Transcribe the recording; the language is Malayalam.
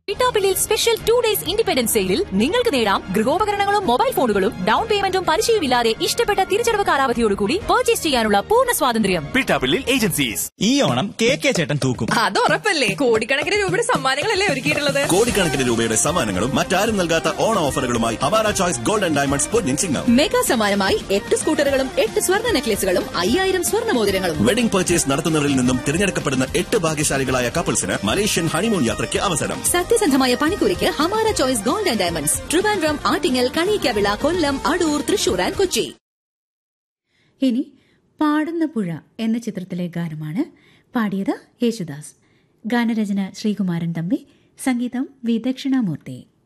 പിട്ടാപ്പിള്ളിൽ സ്പെഷ്യൽ 2 days ഇൻഡിപെൻഡൻസ് സെയിലിൽ നിങ്ങൾക്ക് നേടാം ഗൃഹോപകരണങ്ങളും മൊബൈൽ ഫോണുകളും ഡൗൺ പേയ്മെന്റും പലിശയുമില്ലാതെ ഇഷ്ടപ്പെട്ട തിരിച്ചടവ് കാലാവധിയോടുകൂടി പർച്ചേസ് ചെയ്യാനുള്ള പൂർണ്ണ സ്വാതന്ത്ര്യം. പിട്ടാപ്പിള്ളിൽ ഏജൻസീസ്. ഈ ഓണം കെ ചേട്ടൻ തൂക്കും. അത് ഉറപ്പല്ലേ. കോടിക്കണക്കിന് രൂപയുടെ സമ്മാനങ്ങളല്ലേ ഒരുക്കിയിട്ടുള്ളത്. കോടിക്കണക്കിന് രൂപയുടെ സമ്മാനങ്ങളും മറ്റാരും നൽകാത്ത ഓണ ഓഫറുകളുമായി Awara choice gold and diamonds Ponnin Chingam. Mega സമ്മാനമായി 8 സ്കൂട്ടറുകളും 8 സ്വർണ്ണ നെക്ലേസുകളും 5000 സ്വർണ്ണ മോതിരങ്ങളും. വെഡിംഗ് പർച്ചേസ് നടത്തുന്നവരിൽ നിന്നും തിരഞ്ഞെടുക്കപ്പെടുന്ന 8 ഭാഗ്യശാലികളായ കപ്പിൾസിന് മലേഷ്യൻ ഹണിമൂൺ യാത്രയ്ക്ക് അവസരം. സത്യസന്ധമായ പണിക്കൂലിക്ക് Hamara choice gold and diamonds, Trivandrum, Attingal, Kaliyakkavilai, Kollam, Adoor, Thrissur and Kochi. ഇനി പാടുന്ന പുഴ എന്ന ചിത്രത്തിലെ ഗാനമാണ്. പാടിയത് യേശുദാസ്. ഗാനരചന ശ്രീകുമാരൻ തമ്പി, സംഗീതം വി ദക്ഷിണാമൂർത്തി.